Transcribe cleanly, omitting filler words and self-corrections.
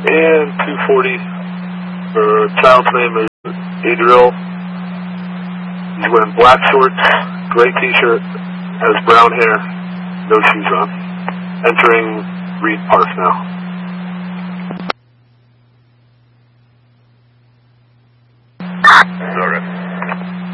And 240. Her child's name is Adriel. He's wearing black shorts, gray t-shirt, has brown hair, no shoes on. Entering Reed Park now.